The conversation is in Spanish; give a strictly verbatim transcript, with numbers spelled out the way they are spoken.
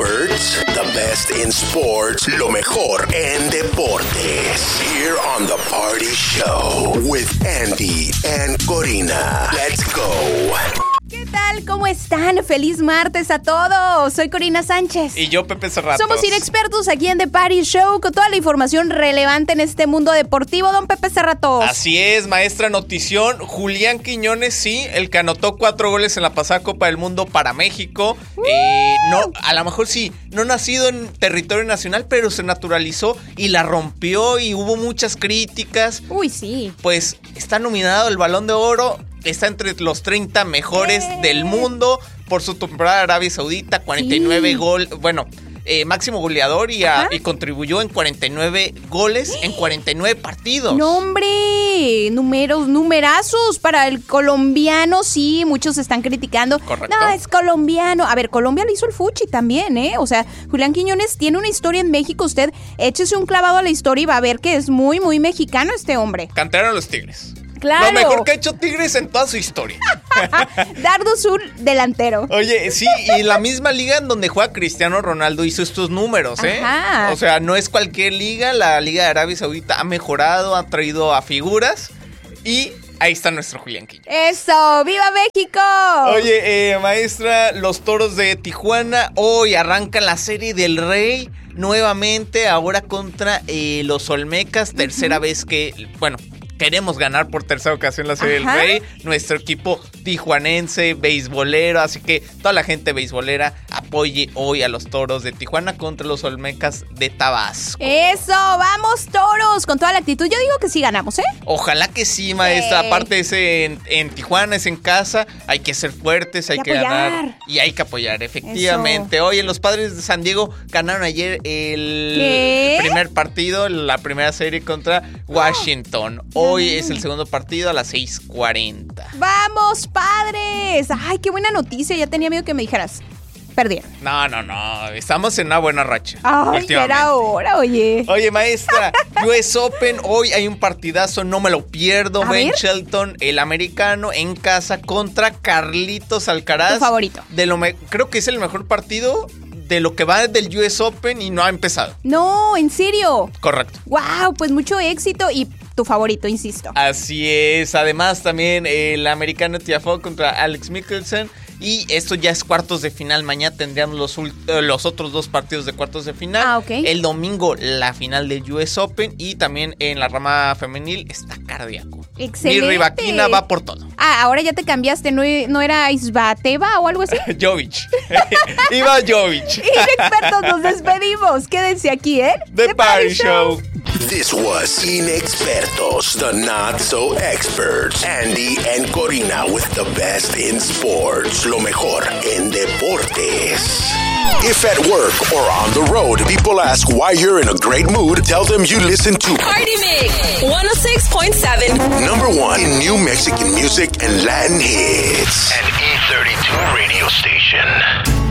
experts, the best in sports, lo mejor en deportes. Here on The Party Show with Andy and Corina. Let's go. ¿Qué tal? ¿Cómo están? ¡Feliz martes a todos! Soy Corina Sánchez. Y yo, Pepe Cerratos. Somos inexpertos aquí en The Party Show con toda la información relevante en este mundo deportivo, don Pepe Cerratos. Así es, maestra notición. Julián Quiñones, sí, el que anotó cuatro goles en la pasada Copa del Mundo para México. Uh. Eh, no, a lo mejor sí, no nacido en territorio nacional, pero se naturalizó y la rompió y hubo muchas críticas. Uy, sí. Pues está nominado al Balón de Oro. Está entre los treinta mejores eh. del mundo por su temporada Arabia Saudita, cuarenta y nueve sí. goles, bueno, eh, máximo goleador y, a, y contribuyó en cuarenta y nueve goles en cuarenta y nueve partidos. ¡No, hombre! Números, numerazos para el colombiano, sí, muchos están criticando. Correcto. No, es colombiano. A ver, Colombia le hizo el fuchi también, ¿eh? O sea, Julián Quiñones tiene una historia en México. Usted échese un clavado a la historia y va a ver que es muy, muy mexicano este hombre. Cantaron a los Tigres. Claro. Lo mejor que ha hecho Tigres en toda su historia. Dardo Sur, delantero. Oye, sí, y la misma liga en donde juega Cristiano Ronaldo hizo estos números, ¿eh? Ajá. O sea, no es cualquier liga. La Liga de Arabia Saudita ha mejorado, ha traído a figuras y ahí está nuestro Julián Quiñones. ¡Eso! ¡Viva México! Oye, eh, maestra, los Toros de Tijuana hoy arrancan la Serie del Rey nuevamente, ahora contra eh, los Olmecas, tercera uh-huh. vez que, bueno, queremos ganar por tercera ocasión la Serie Ajá. del Rey. Nuestro equipo tijuanense, beisbolero, así que toda la gente beisbolera apoye hoy a los Toros de Tijuana contra los Olmecas de Tabasco. ¡Eso! ¡Vamos, Toros! Con toda la actitud. Yo digo que sí ganamos, ¿eh? Ojalá que sí, maestra. Sí. Aparte es en, en Tijuana, es en casa. Hay que ser fuertes, hay, hay que, que ganar. Y hay que apoyar, efectivamente. Eso. Oye, los Padres de San Diego ganaron ayer el ¿Qué? primer partido, la primera serie contra Washington. Oh. Hoy es el segundo partido a las seis cuarenta. ¡Vamos, Padres! ¡Ay, qué buena noticia! Ya tenía miedo que me dijeras. Perdieron. No, no, no. Estamos en una buena racha. Ay, era hora, oye. Oye, maestra, U S Open. Hoy hay un partidazo, no me lo pierdo. Ben Shelton, el americano, en casa contra Carlitos Alcaraz. Tu favorito. De lo me- creo que es el mejor partido de lo que va del U S Open y no ha empezado. No, ¿en serio? Correcto. Wow, pues mucho éxito y tu favorito, insisto. Así es. Además, también el americano Tiafoe contra Alex Mickelson. Y esto ya es cuartos de final. Mañana tendríamos los, los otros dos partidos de cuartos de final. Ah, ok. El domingo la final del U S Open. Y también en la rama femenil está cardíaco. Excelente. Mi Rivaquina va por todo. Ah, ahora ya te cambiaste. ¿No, no era Isbateva o algo así? Jovic. Iba Jovic. Inexpertos, nos despedimos. Quédense aquí, ¿eh? The, The Party, Party Show. Show. This was Inexpertos, the not so experts. Andy and Corina with the best in sports. Lo mejor en deportes. If at work or on the road, people ask why you're in a great mood, tell them you listen to Party Mix one oh six point seven. Number one in new Mexican music and Latin hits. An E thirty-two radio station.